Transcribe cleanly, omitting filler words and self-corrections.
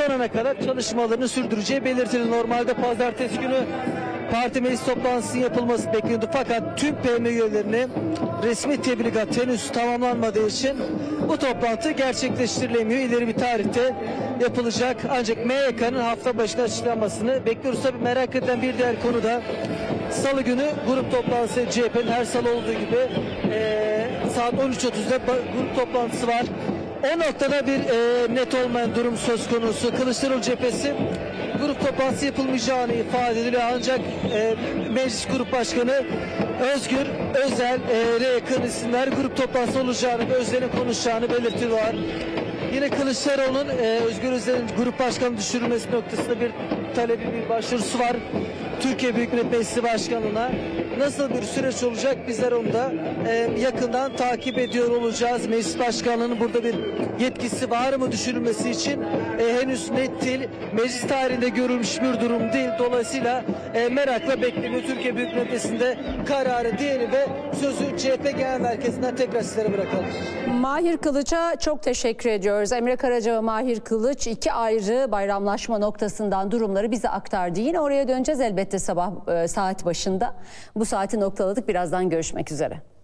son ana kadar çalışmalarını sürdüreceği belirtildi. Normalde pazartesi günü parti meclis toplantısının yapılması bekleniyordu. Fakat tüm PM üyelerine resmi tebligat henüz tamamlanmadığı için bu toplantı gerçekleştirilemiyor. İleri bir tarihte yapılacak. Ancak MYK'nın hafta başında açıklanmasını bekliyoruz. Tabii merak edilen bir diğer konu da Salı günü grup toplantısı, CHP'nin her salı olduğu gibi saat 13.30'da grup toplantısı var. O noktada bir net olmayan durum söz konusu. Kılıçdaroğlu cephesi grup toplantısı yapılmayacağını ifade ediliyor. Ancak Meclis Grup Başkanı Özgür Özel'e yakın isimler grup toplantısı olacağını ve Özel'in konuşacağını belirtiyorlar. Yine Kılıçdaroğlu'nun Özgür Özel'in grup başkanı düşürülmesi noktasında bir talebi, bir başvurusu var. Türkiye Büyük Millet Meclisi Başkanı'na nasıl bir süreç olacak, bizler onu da yakından takip ediyor olacağız. Meclis Başkanlığı'nın burada bir yetkisi var mı düşürülmesi için henüz net değil. Meclis tarihinde görülmüş bir durum değil. Dolayısıyla merakla bekleniyor. Türkiye Büyük Millet Meclisi'nde kararı diyelim ve sözü CHP Genel Merkezi'nden tekrar sizlere bırakalım. Mahir Kılıç'a çok teşekkür ediyoruz. Emre Karaca ve Mahir Kılıç iki ayrı bayramlaşma noktasından durumları bize aktardı. Yine oraya döneceğiz elbette sabah saat başında. Bu saati noktaladık. Birazdan görüşmek üzere.